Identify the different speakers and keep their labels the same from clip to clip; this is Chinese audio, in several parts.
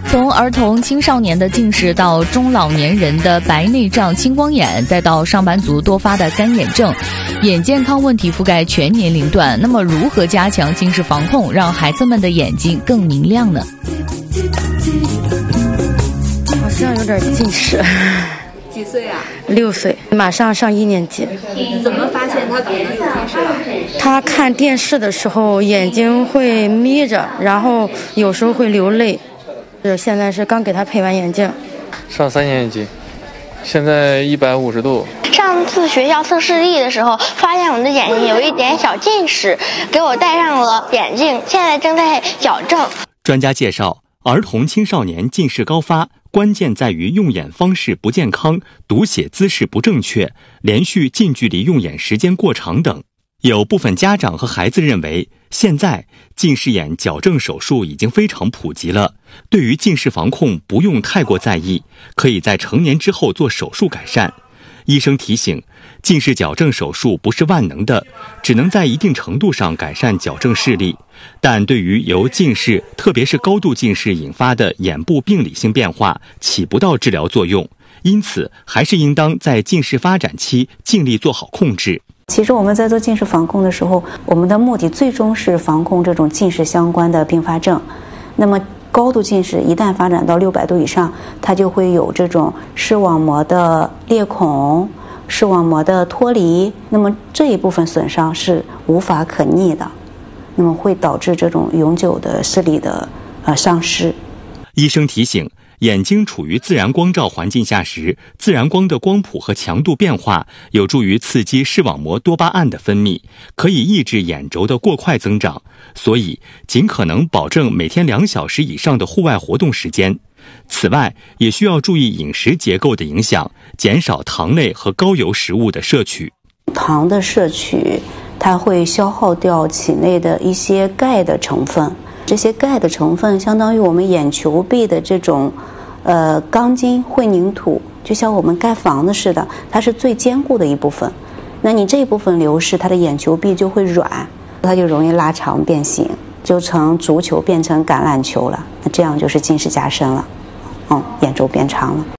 Speaker 1: 从儿童青少年的近视到中老年人的白内障、青光眼，再到上班族多发的干眼症，眼健康问题覆盖全年龄段。那么如何加强近视防控，让孩子们的眼睛更明亮呢？
Speaker 2: 好像有点近视。
Speaker 3: 几岁啊
Speaker 2: ？6岁，马上上1年级。
Speaker 3: 怎么发现他可能有近视了？
Speaker 2: 他看电视的时候眼睛会眯着，然后有时候会流泪。现在是刚给他配完眼镜，
Speaker 4: 上3年级，现在150度。
Speaker 5: 上次学校测视力的时候，发现我的眼睛有一点小近视，给我戴上了眼镜，现在正在矫正。
Speaker 6: 专家介绍，儿童青少年近视高发，关键在于用眼方式不健康、读写姿势不正确、连续近距离用眼时间过长等。有部分家长和孩子认为，现在近视眼矫正手术已经非常普及了，对于近视防控不用太过在意，可以在成年之后做手术改善。医生提醒，近视矫正手术不是万能的，只能在一定程度上改善矫正视力，但对于由近视，特别是高度近视引发的眼部病理性变化，起不到治疗作用，因此还是应当在近视发展期尽力做好控制。
Speaker 7: 其实我们在做近视防控的时候，我们的目的最终是防控这种近视相关的并发症。那么高度近视一旦发展到600度以上，它就会有这种视网膜的裂孔、视网膜的脱离，那么这一部分损伤是无法可逆的，那么会导致这种永久的视力的丧失。
Speaker 6: 医生提醒，眼睛处于自然光照环境下时，自然光的光谱和强度变化有助于刺激视网膜多巴胺的分泌，可以抑制眼轴的过快增长，所以尽可能保证每天2小时以上的户外活动时间。此外，也需要注意饮食结构的影响，减少糖类和高油食物的摄取。
Speaker 7: 糖的摄取，它会消耗掉体内的一些钙的成分，这些钙的成分相当于我们眼球壁的这种钢筋混凝土，就像我们盖房子似的，它是最坚固的一部分。那你这一部分流失，它的眼球壁就会软，它就容易拉长变形，就从足球变成橄榄球了，那这样就是近视加深了，眼轴变长了。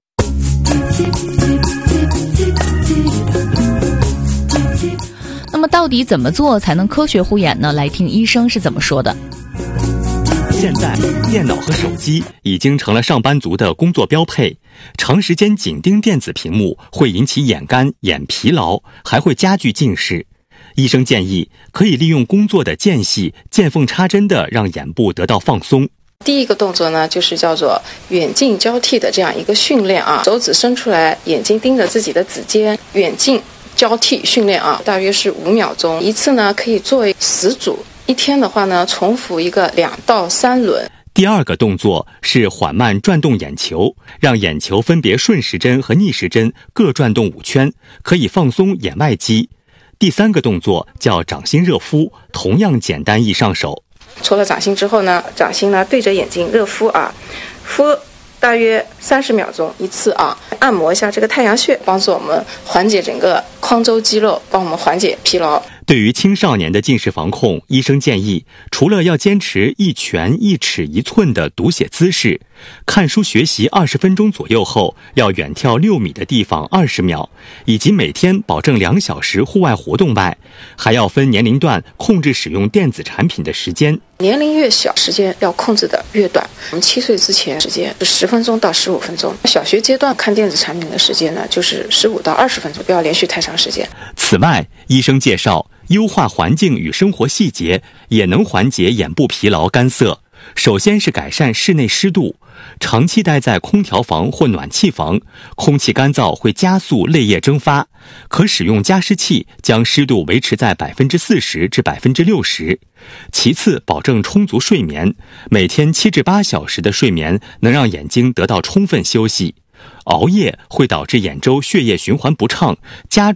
Speaker 1: 那么到底怎么做才能科学护眼呢？来听医生是怎么说的。
Speaker 6: 现在电脑和手机已经成了上班族的工作标配，长时间紧盯电子屏幕会引起眼干、眼疲劳，还会加剧近视。医生建议可以利用工作的间隙见缝插针的让眼部得到放松。
Speaker 8: 第一个动作呢，就是叫做远近交替的这样一个训练啊，手指伸出来，眼睛盯着自己的指尖，远近交替训练啊，大约是5秒钟一次呢，可以作为10组。一天的话呢，重复一个2到3轮。
Speaker 6: 第二个动作是缓慢转动眼球，让眼球分别顺时针和逆时针各转动5圈，可以放松眼外肌。第三个动作叫掌心热敷，同样简单易上手。
Speaker 8: 搓了掌心之后呢，掌心呢对着眼睛热敷啊，敷大约30秒钟一次啊，按摩一下这个太阳穴，帮助我们缓解整个眶周肌肉，帮我们缓解疲劳。
Speaker 6: 对于青少年的近视防控，医生建议，除了要坚持1拳1尺1寸的读写姿势，看书学习20分钟左右后，要远眺6米的地方20秒，以及每天保证2小时户外活动外，还要分年龄段控制使用电子产品的时间。
Speaker 8: 年龄越小，时间要控制的越短。我们7岁之前时间是10分钟到15分钟，小学阶段看电子产品的时间呢，就是15到20分钟，不要连续太长时间。
Speaker 6: 此外，医生介绍，优化环境与生活细节也能缓解眼部疲劳干涩。首先是改善室内湿度，长期待在空调房或暖气房，空气干燥会加速泪液蒸发，可使用加湿器将湿度维持在40%至60%。其次，保证充足睡眠，每天7至8小时的睡眠能让眼睛得到充分休息。熬夜会导致眼周血液循环不畅，加